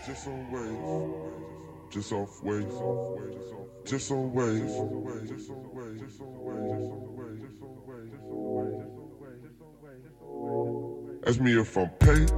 just on waves, just off waves, just on waves, ask me if I'm paid.